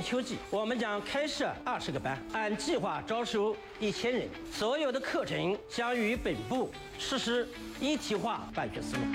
秋季，我们将开设20个班，按计划招收1000人。所有的课程将与本部实施一体化办学思路。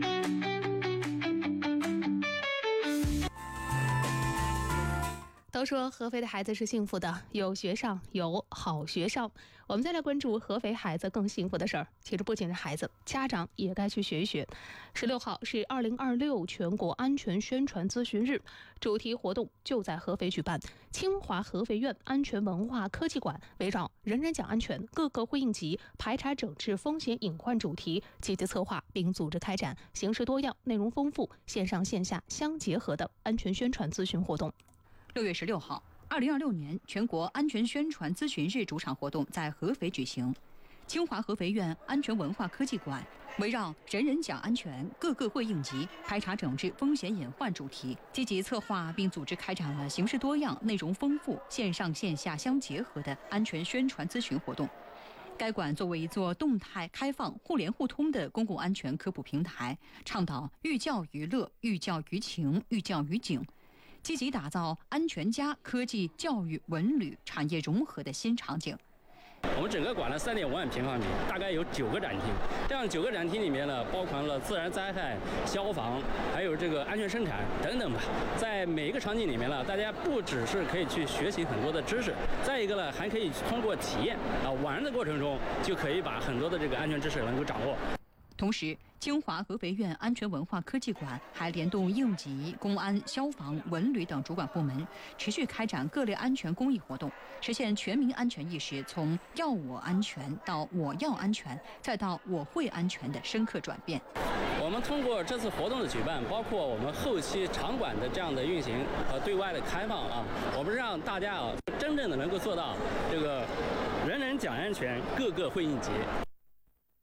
都说合肥的孩子是幸福的，有学上，有好学上。我们再来关注合肥孩子更幸福的事儿。其实不仅是孩子，家长也该去学一学。16号是2026全国安全宣传咨询日，主题活动就在合肥举办。清华合肥院安全文化科技馆围绕“人人讲安全，个个会应急，排查整治风险隐患”主题，积极策划并组织开展形式多样、内容丰富、线上线下相结合的安全宣传咨询活动。 6月16号，2026年全国安全宣传咨询日主场活动在合肥举行。清华合肥院安全文化科技馆围绕“人人讲安全，个个会应急，排查整治风险隐患”主题，积极策划并组织开展了形式多样、内容丰富、线上线下相结合的安全宣传咨询活动。该馆作为一座动态、开放、互联互通的公共安全科普平台，倡导寓教于乐、寓教于情、寓教于警，积极打造安全加科技、教育、文旅产业融合的新场景。 我们整个馆呢3.5万平方米，大概有9个展厅。这样9个展厅里面呢，包含了自然灾害、消防，还有这个安全生产等等吧。在每一个场景里面呢，大家不只是可以去学习很多的知识，再一个呢，还可以通过体验玩的过程中，就可以把很多的这个安全知识能够掌握。 同时，清华合肥院安全文化科技馆还联动应急、公安、消防、文旅等主管部门，持续开展各类安全公益活动，实现全民安全意识从要我安全到我要安全，再到我会安全的深刻转变。 我们通过这次活动的举办，包括我们后期场馆的这样的运行和对外的开放我们让大家真正的能够做到这个人人讲安全，个个会应急，